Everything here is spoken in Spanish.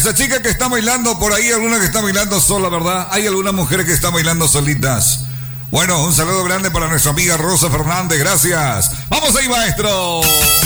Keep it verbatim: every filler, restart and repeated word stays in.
esa chica que está bailando por ahí, alguna que está bailando sola, ¿verdad? Hay algunas mujeres que están bailando solitas. Bueno, un saludo grande para nuestra amiga Rosa Fernández, gracias. Vamos ahí, maestro.